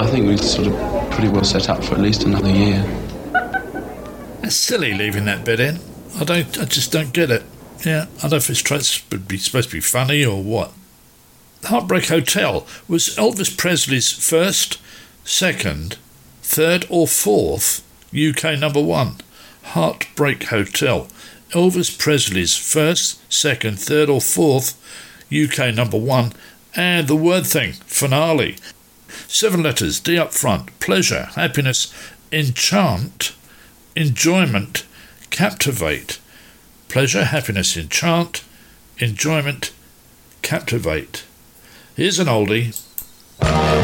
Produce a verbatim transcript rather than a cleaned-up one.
I think we're sort of pretty well set up for at least another year. It's silly leaving that bit in. I don't. I just don't get it. Yeah, I don't know if it's supposed to be funny or what. Heartbreak Hotel was Elvis Presley's first, second, third or fourth U K number one. Heartbreak Hotel. Elvis Presley's first, second, third or fourth U K number one. And the word thing, finale. Seven letters, D up front. Pleasure, happiness, enchant, enjoyment, captivate. Pleasure, happiness, enchant, enjoyment, captivate. Here's an oldie.